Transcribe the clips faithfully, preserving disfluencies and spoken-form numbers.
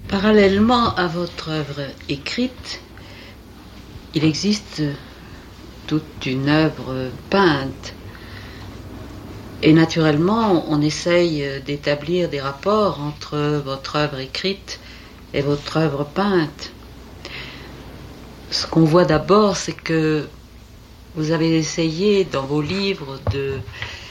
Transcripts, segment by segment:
Parallèlement à votre œuvre écrite, il existe toute une œuvre peinte. Et naturellement, on essaye d'établir des rapports entre votre œuvre écrite et votre œuvre peinte. Ce qu'on voit d'abord, c'est que vous avez essayé dans vos livres de,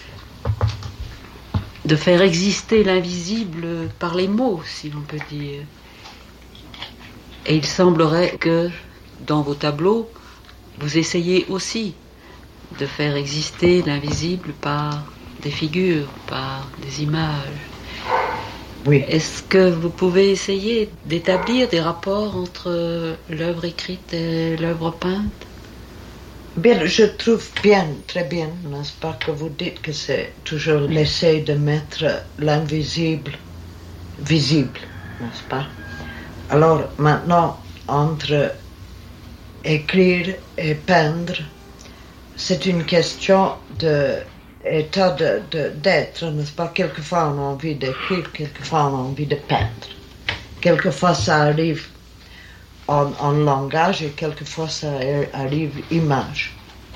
de faire exister l'invisible par les mots, si l'on peut dire. Et il semblerait que dans vos tableaux, vous essayez aussi de faire exister l'invisible par des figures, par des images. Oui. Est-ce que vous pouvez essayer d'établir des rapports entre l'œuvre écrite et l'œuvre peinte? Bien, je trouve bien, très bien, n'est-ce pas, que vous dites que c'est toujours l'essai de mettre l'invisible visible, n'est-ce pas? Alors maintenant, entre écrire et peindre, c'est une question d'état de, de, d'être, n'est-ce pas? Quelquefois on a envie d'écrire, quelquefois on a envie de peindre. Quelquefois ça arrive en, en langage et quelquefois ça arrive image.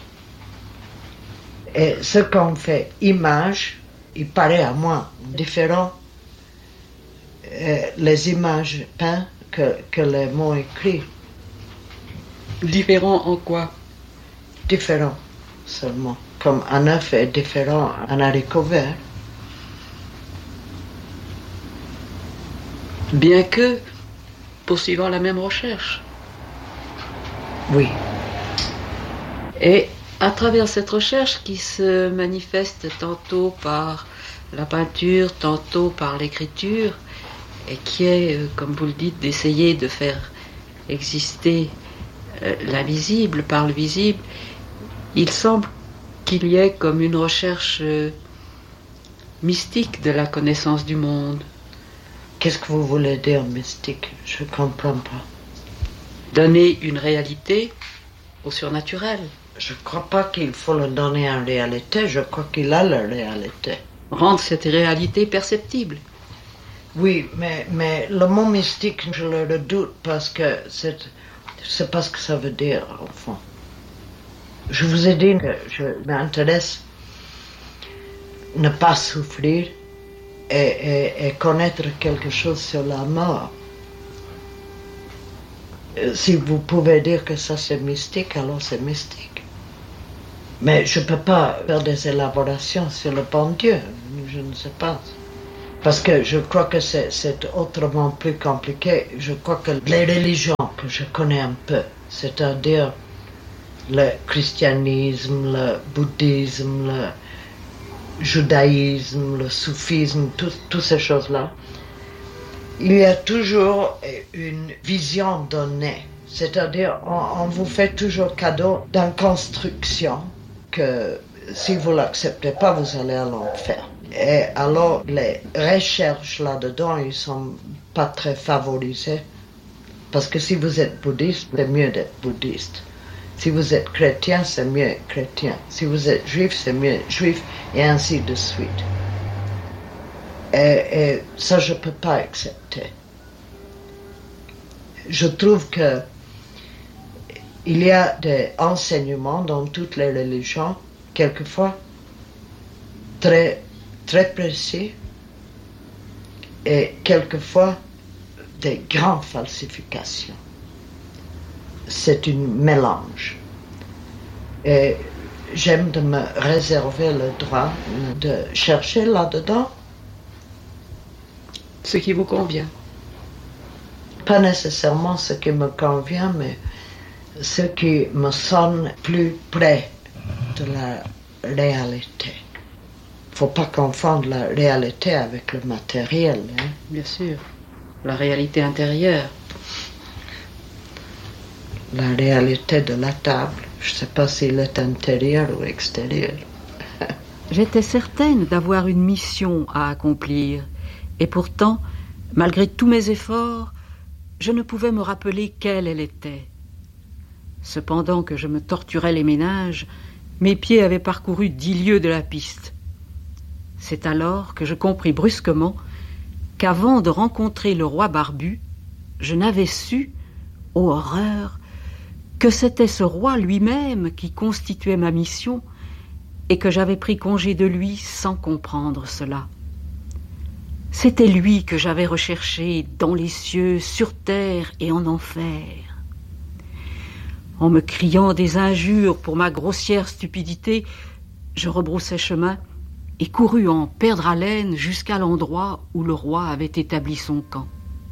Et ce qu'on fait image, il paraît à moi différent euh, les images peintes que, que les mots écrits. Différent en quoi? Différent seulement. Comme un œuf est différent d'un haricot vert. Bien que poursuivant la même recherche. Oui. Et à travers cette recherche qui se manifeste tantôt par la peinture, tantôt par l'écriture, et qui est, comme vous le dites, d'essayer de faire exister l'invisible par le visible, il semble qu'il y ait comme une recherche mystique de la connaissance du monde. Qu'est-ce que vous voulez dire mystique? Je ne comprends pas. Donner une réalité au surnaturel. Je ne crois pas qu'il faut le donner en réalité, je crois qu'il a la réalité. Rendre cette réalité perceptible. Oui, mais, mais le mot mystique, je le redoute parce que c'est, c'est pas ce que ça veut dire, au fond. Je vous ai dit que je m'intéresse à ne pas souffrir et, et, et connaître quelque chose sur la mort. Si vous pouvez dire que ça c'est mystique, alors c'est mystique. Mais je ne peux pas faire des élaborations sur le bon Dieu, je ne sais pas. Parce que je crois que c'est, c'est autrement plus compliqué. Je crois que les religions que je connais un peu, c'est-à-dire le christianisme, le bouddhisme, le judaïsme, le soufisme, tout, toutes ces choses-là, il y a toujours une vision donnée. C'est-à-dire, on, on vous fait toujours cadeau d'une construction que si vous ne l'acceptez pas, vous allez à l'enfer. Et alors, les recherches là-dedans, ils ne sont pas très favorisées. Parce que si vous êtes bouddhiste, c'est mieux d'être bouddhiste. Si vous êtes chrétien, c'est mieux être chrétien. Si vous êtes juif, c'est mieux être juif, et ainsi de suite. Et, et ça, je ne peux pas accepter. Je trouve que il y a des enseignements dans toutes les religions, quelquefois très, très précis, et quelquefois des grandes falsifications. C'est un mélange. Et j'aime de me réserver le droit de chercher là-dedans ce qui vous convient. Pas nécessairement ce qui me convient, mais ce qui me sonne plus près de la réalité. Il ne faut pas confondre la réalité avec le matériel. Hein? Bien sûr. La réalité intérieure. La réalité de la table. Je ne sais pas s'il est intérieur ou extérieur. J'étais certaine d'avoir une mission à accomplir. Et pourtant, malgré tous mes efforts, je ne pouvais me rappeler quelle elle était. Cependant que je me torturais les méninges, mes pieds avaient parcouru dix lieues de la piste. C'est alors que je compris brusquement qu'avant de rencontrer le roi barbu, je n'avais su, ô horreur, que c'était ce roi lui-même qui constituait ma mission et que j'avais pris congé de lui sans comprendre cela. C'était lui que j'avais recherché dans les cieux, sur terre et en enfer. En me criant des injures pour ma grossière stupidité, je rebroussai chemin et courus en perdre haleine jusqu'à l'endroit où le roi avait établi son camp.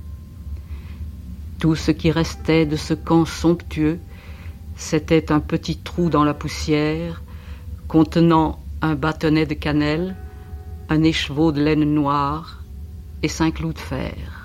Tout ce qui restait de ce camp somptueux, c'était un petit trou dans la poussière, contenant un bâtonnet de cannelle, un écheveau de laine noire et cinq clous de fer.